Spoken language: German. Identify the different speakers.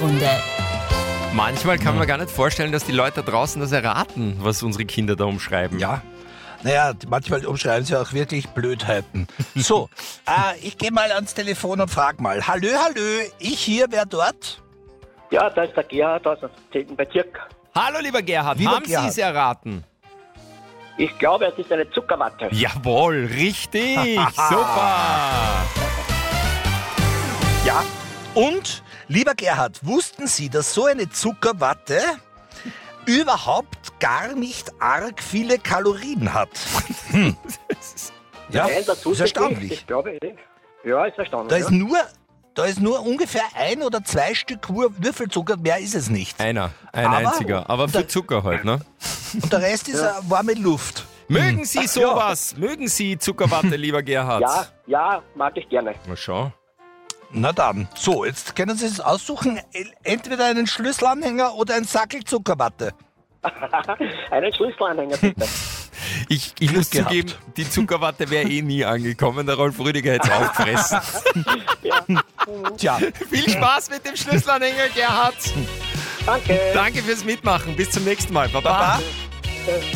Speaker 1: Sprechstunde.
Speaker 2: Manchmal kann man gar nicht vorstellen, dass die Leute da draußen das erraten, was unsere Kinder da umschreiben.
Speaker 3: Ja. Naja, manchmal umschreiben sie auch wirklich Blödheiten. So, ich gehe mal ans Telefon und frag mal. Hallö, ich hier, wer dort?
Speaker 4: Ja, da ist der Gerhard aus dem 10. Bezirk.
Speaker 2: Hallo, lieber Gerhard,
Speaker 3: Lieber
Speaker 2: haben
Speaker 3: Gerhard.
Speaker 2: Sie es erraten?
Speaker 4: Ich glaube, es ist eine Zuckerwatte.
Speaker 2: Jawohl, richtig, super.
Speaker 3: Ja. Und, lieber Gerhard, wussten Sie, dass so eine Zuckerwatte überhaupt gar nicht arg viele Kalorien hat? Ja,
Speaker 4: Nein, dazu
Speaker 3: ist erstaunlich.
Speaker 4: Ich glaube, ja, ist erstaunlich.
Speaker 3: Da ist nur ungefähr 1 oder 2 Stück Würfelzucker, mehr ist es nicht.
Speaker 2: Ein
Speaker 3: Aber-
Speaker 2: einziger, aber für Zucker halt, ne?
Speaker 3: Und der Rest ist warme Luft.
Speaker 2: Mögen Sie sowas? Mögen Sie Zuckerwatte, lieber Gerhard?
Speaker 4: Ja, mag ich gerne.
Speaker 2: Mal schau.
Speaker 3: Na dann, so, jetzt können Sie es aussuchen, entweder einen Schlüsselanhänger oder ein Sackel Zuckerwatte.
Speaker 4: Einen Schlüsselanhänger bitte.
Speaker 2: Ich muss
Speaker 3: gehabt.
Speaker 2: zugeben, die Zuckerwatte wäre eh nie angekommen. Der Rolf Rüdiger hätte es aufgefressen.
Speaker 3: Tja,
Speaker 2: Viel Spaß mit dem Schlüsselanhänger, Gerhard.
Speaker 4: Danke.
Speaker 2: Danke fürs Mitmachen. Bis zum nächsten Mal. Baba.
Speaker 3: Baba.